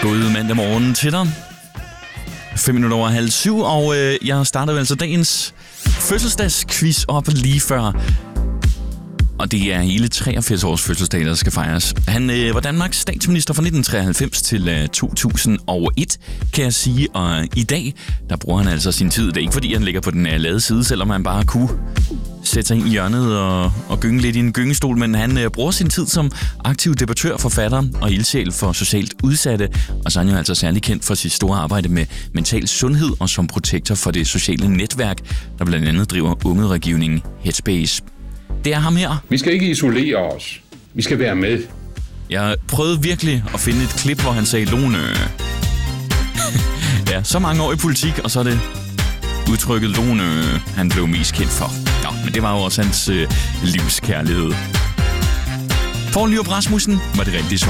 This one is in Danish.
God mandag morgen til dig. 6:05, og jeg starter altså dagens fødselsdagsquiz op lige før. Og det er hele 83 års fødselsdag, der skal fejres. Han var Danmarks statsminister fra 1993 til 2001, kan jeg sige. Og i dag, der bruger han altså sin tid. Det er ikke fordi, han ligger på den lade side, selvom han bare kunne sætte sig ind i hjørnet og gynge lidt i en gyngestol. Men han bruger sin tid som aktiv debattør, forfatter og ildsjæl for socialt udsatte. Og så er han jo altså særlig kendt for sit store arbejde med mental sundhed og som protektor for det sociale netværk, der blandt andet driver ungerådgivningen Headspace. Det er ham her. Vi skal ikke isolere os. Vi skal være med. Jeg prøvede virkelig at finde et klip, hvor han sagde Lone. Ja, så mange år i politik, og så er det udtrykket Lone, han blev mest kendt for. Nå, men det var jo også hans livskærlighed. Poul Nyrup Rasmussen var det rigtige svar.